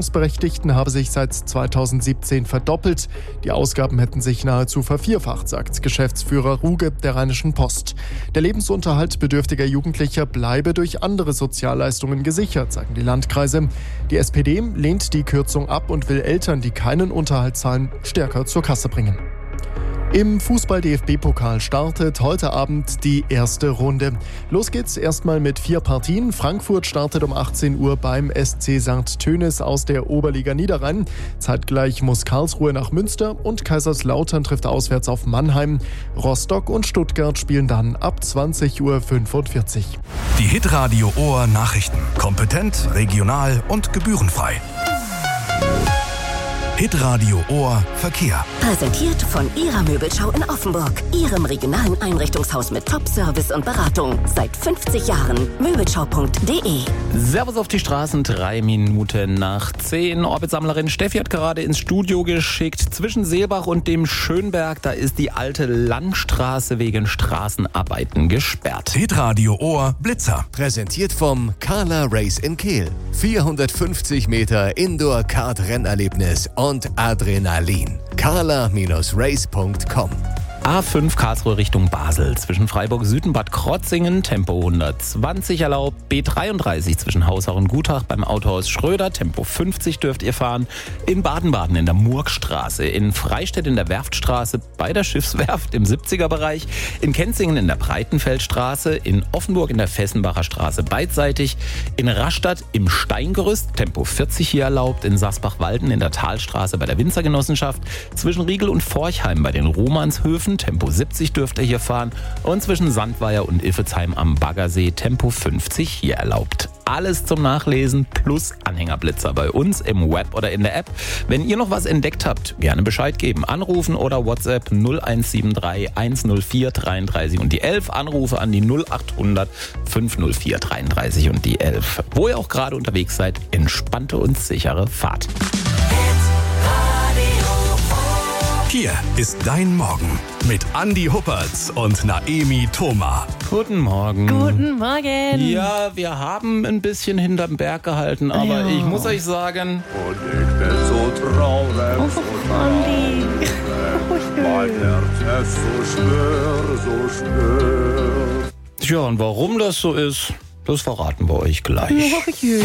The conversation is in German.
Zahlungsberechtigten habe sich seit 2017 verdoppelt. Die Ausgaben hätten sich nahezu vervierfacht, sagt Geschäftsführer Ruge der Rheinischen Post. Der Lebensunterhalt bedürftiger Jugendlicher bleibe durch andere Sozialleistungen gesichert, sagen die Landkreise. Die SPD lehnt die Kürzung ab und will Eltern, die keinen Unterhalt zahlen, stärker zur Kasse bringen. Im Fußball-DFB-Pokal startet heute Abend die erste Runde. Los geht's erstmal mit 4 Partien. Frankfurt startet um 18 Uhr beim SC St. Tönis aus der Oberliga Niederrhein. Zeitgleich muss Karlsruhe nach Münster und Kaiserslautern trifft auswärts auf Mannheim. Rostock und Stuttgart spielen dann ab 20:45 Uhr. Die Hitradio Ohr Nachrichten. Kompetent, regional und gebührenfrei. Hitradio Ohr Verkehr. Präsentiert von Ihrer Möbelschau in Offenburg. Ihrem regionalen Einrichtungshaus mit Top-Service und Beratung. Seit 50 Jahren. Möbelschau.de. Servus auf die Straßen, 3 Minuten nach 10. Orbitsammlerin Steffi hat gerade ins Studio geschickt. Zwischen Seelbach und dem Schönberg, da ist die alte Landstraße wegen Straßenarbeiten gesperrt. Hitradio Ohr Blitzer. Präsentiert vom Carla Race in Kehl. 450 Meter Indoor-Kart-Rennerlebnis und Adrenalin. carla-race.com. A5 Karlsruhe Richtung Basel. Zwischen Freiburg Süd und Bad Krotzingen Tempo 120 erlaubt. B33 zwischen Hausach und Gutach beim Autohaus Schröder. Tempo 50 dürft ihr fahren. In Baden-Baden in der Murgstraße. In Freistädt in der Werftstraße bei der Schiffswerft im 70er-Bereich. In Kenzingen in der Breitenfeldstraße. In Offenburg in der Fessenbacher Straße beidseitig. In Rastatt im Steingerüst. Tempo 40 hier erlaubt. In Sasbach-Walden in der Talstraße bei der Winzergenossenschaft. Zwischen Riegel und Forchheim bei den Romanshöfen. Tempo 70 dürft ihr hier fahren. Und zwischen Sandweier und Iffezheim am Baggersee Tempo 50 hier erlaubt. Alles zum Nachlesen plus Anhängerblitzer bei uns im Web oder in der App. Wenn ihr noch was entdeckt habt, gerne Bescheid geben. Anrufen oder WhatsApp 0173 104 33 und die 11. Anrufe an die 0800 504 33 und die 11. Wo ihr auch gerade unterwegs seid, entspannte und sichere Fahrt. Hier ist dein Morgen mit Andi Huppertz und Naemi Thoma. Guten Morgen. Guten Morgen. Ja, wir haben ein bisschen hinterm Berg gehalten, aber ich muss euch sagen... Und ich bin so traurig, Andi. mein Herz ist so schwer. Tja, und warum das so ist, das verraten wir euch gleich.